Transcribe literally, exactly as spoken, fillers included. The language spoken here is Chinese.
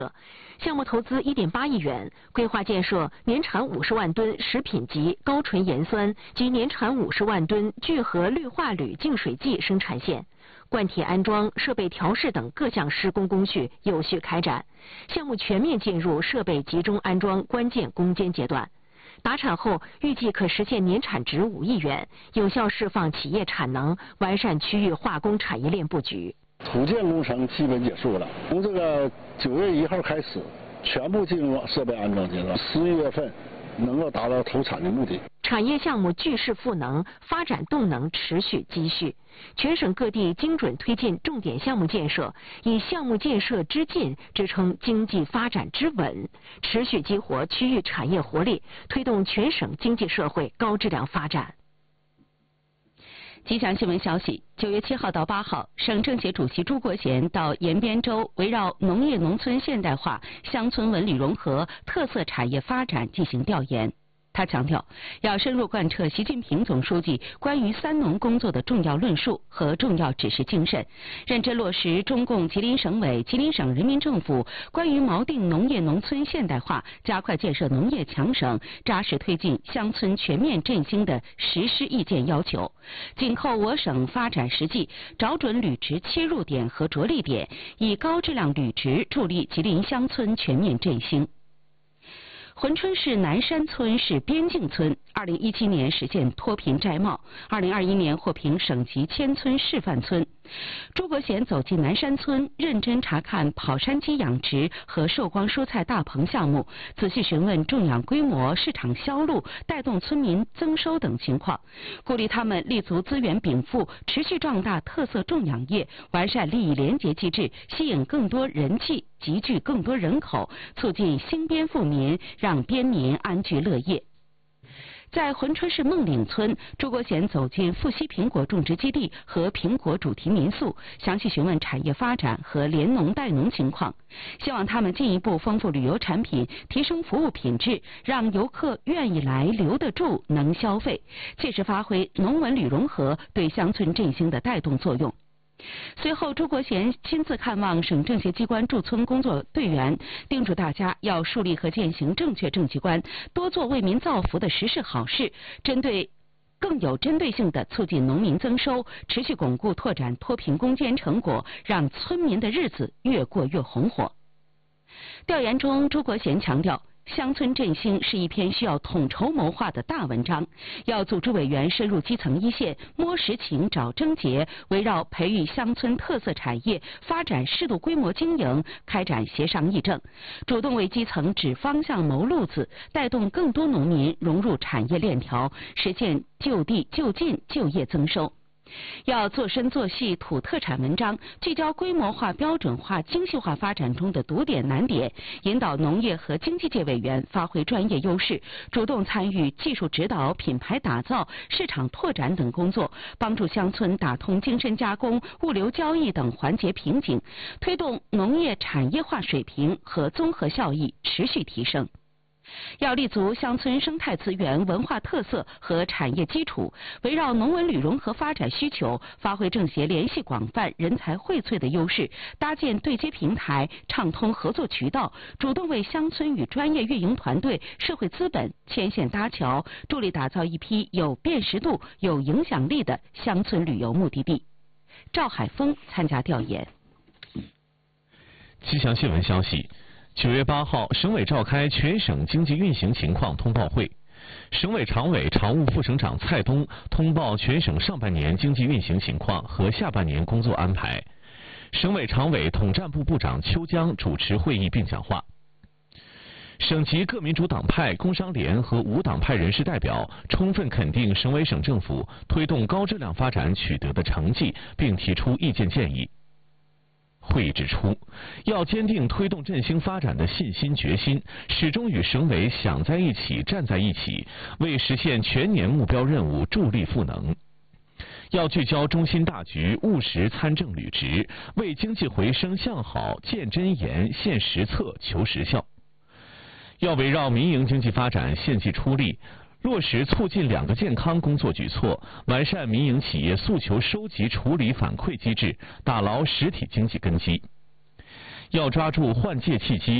项目投资一点八亿元，规划建设年产五十万吨食品级高纯盐酸及年产五十万吨聚合氯化铝净水剂生产线。灌铁安装、设备调试等各项施工工序有序开展，项目全面进入设备集中安装关键攻坚阶段。达产后，预计可实现年产值五亿元，有效释放企业产能，完善区域化工产业链布局。 土建工程基本结束了，从这个九月一号开始，全部进入设备安装阶段，十一月份能够达到投产的目的。 产业项目聚势赋能，发展动能持续积蓄。全省各地精准推进重点项目建设，以项目建设之进支撑经济发展之稳，持续激活区域产业活力，推动全省经济社会高质量发展。 吉祥新闻消息：九月七号到八号，省政协主席朱国贤到延边州围绕农业农村现代化、乡村文旅融合、特色产业发展进行调研。他强调，要深入贯彻习近平总书记关于三农工作的重要论述和重要指示精神，认真落实中共吉林省委、吉林省人民政府关于锚定农业农村现代化、加快建设农业强省、扎实推进乡村全面振兴的实施意见要求，紧扣我省发展实际，找准履职切入点和着力点，以高质量履职助力吉林乡村全面振兴。珲春市南山村是边境村，二零一七年实现脱贫摘帽，二零二一年获评省级千村示范村。朱国贤走进南山村，认真查看跑山鸡养殖和寿光蔬菜大棚项目，仔细询问种养规模、市场销路、带动村民增收等情况，鼓励他们立足资源禀赋，持续壮大特色种养业，完善利益联结机制，吸引更多人气，集聚更多人口，促进兴边富民，让边民安居乐业。在珲春市孟岭村，朱国贤走进富硒苹果种植基地和苹果主题民宿，详细询问产业发展和联农带农情况，希望他们进一步丰富旅游产品，提升服务品质，让游客愿意来、留得住、能消费，切实发挥农文旅融合对乡村振兴的带动作用。随后，朱国贤亲自看望省政协机关驻村工作队员，叮嘱大家要树立和践行正确政绩观，多做为民造福的实事好事，针对更有针对性地促进农民增收，持续巩固拓展脱贫攻坚成果，让村民的日子越过越红火。调研中，朱国贤强调，乡村振兴是一篇需要统筹谋划的大文章，要组织委员深入基层一线，摸实情找症结，围绕培育乡村特色产业、发展适度规模经营，开展协商议政，主动为基层指方向谋路子，带动更多农民融入产业链条，实现就地就近就业增收。要做深做细土特产文章，聚焦规模化、标准化、精细化发展中的堵点难点，引导农业和经济界委员发挥专业优势，主动参与技术指导、品牌打造、市场拓展等工作，帮助乡村打通精深加工、物流交易等环节瓶颈，推动农业产业化水平和综合效益持续提升。要立足乡村生态资源、文化特色和产业基础，围绕农文旅融合发展需求，发挥政协联系广泛、人才荟萃的优势，搭建对接平台，畅通合作渠道，主动为乡村与专业运营团队、社会资本牵线搭桥，助力打造一批有辨识度、有影响力的乡村旅游目的地。赵海峰参加调研。 吉祥新闻消息。九月八号，省委召开全省经济运行情况通报会，省委常委、常务副省长蔡东通报全省上半年经济运行情况和下半年工作安排。省委常委、统战部部长邱江主持会议并讲话。省级各民主党派、工商联和无党派人士代表充分肯定省委省政府推动高质量发展取得的成绩，并提出意见建议。会议指出，要坚定推动振兴发展的信心决心，始终与省委想在一起、站在一起，为实现全年目标任务助力赋能。要聚焦中心大局，务实参政履职，为经济回升向好见真言、现实策、求实效。要围绕民营经济发展献计出力，落实促进两个健康工作举措，完善民营企业诉求收集、处理、反馈机制，打牢实体经济根基。 要抓住换届契机。